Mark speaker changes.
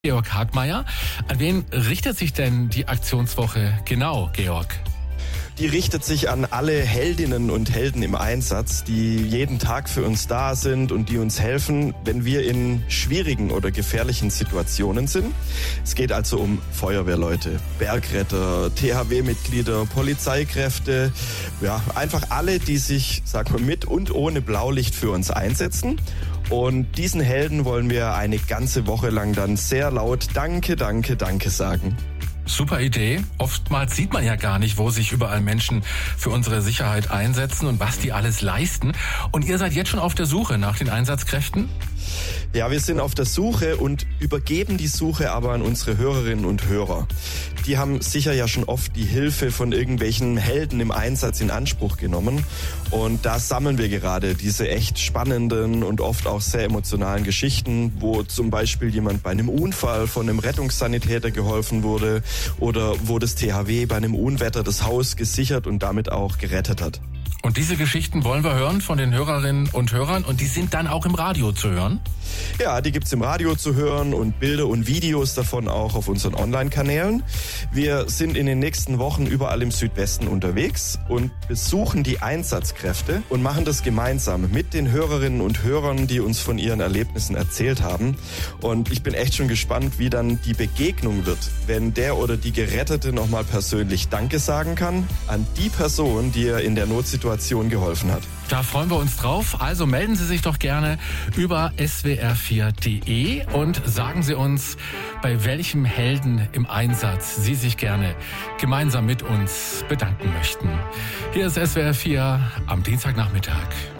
Speaker 1: Georg Hagmeier. An wen richtet sich denn die Aktionswoche genau, Georg?
Speaker 2: Die richtet sich an alle Heldinnen und Helden im Einsatz, die jeden Tag für uns da sind und die uns helfen, wenn wir in schwierigen oder gefährlichen Situationen sind. Es geht also um Feuerwehrleute, Bergretter, THW-Mitglieder, Polizeikräfte, ja, einfach alle, die sich, sagen wir, mit und ohne Blaulicht für uns einsetzen. Und diesen Helden wollen wir eine ganze Woche lang dann sehr laut Danke, Danke, Danke sagen.
Speaker 1: Super Idee. Oftmals sieht man ja gar nicht, wo sich überall Menschen für unsere Sicherheit einsetzen und was die alles leisten. Und ihr seid jetzt schon auf der Suche nach den Einsatzkräften?
Speaker 2: Ja, wir sind auf der Suche und übergeben die Suche aber an unsere Hörerinnen und Hörer. Die haben sicher ja schon oft die Hilfe von irgendwelchen Helden im Einsatz in Anspruch genommen. Und da sammeln wir gerade diese echt spannenden und oft auch sehr emotionalen Geschichten, wo zum Beispiel jemand bei einem Unfall von einem Rettungssanitäter geholfen wurde oder wo das THW bei einem Unwetter das Haus gesichert und damit auch gerettet hat.
Speaker 1: Und diese Geschichten wollen wir hören von den Hörerinnen und Hörern und die sind dann auch im Radio zu hören?
Speaker 2: Ja, die gibt's im Radio zu hören und Bilder und Videos davon auch auf unseren Online-Kanälen. Wir sind in den nächsten Wochen überall im Südwesten unterwegs und besuchen die Einsatzkräfte und machen das gemeinsam mit den Hörerinnen und Hörern, die uns von ihren Erlebnissen erzählt haben. Und ich bin echt schon gespannt, wie dann die Begegnung wird, wenn der oder die Gerettete nochmal persönlich Danke sagen kann an die Person, die ihr in der Notsituation geholfen hat.
Speaker 1: Da freuen wir uns drauf. Also melden Sie sich doch gerne über swr4.de und sagen Sie uns, bei welchem Helden im Einsatz Sie sich gerne gemeinsam mit uns bedanken möchten. Hier ist SWR4 am Dienstagnachmittag.